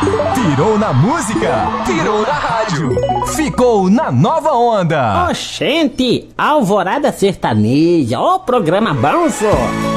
Pirou na música, pirou na rádio, ficou na nova onda. Oxente, Alvorada Sertaneja, ó programa bom, só.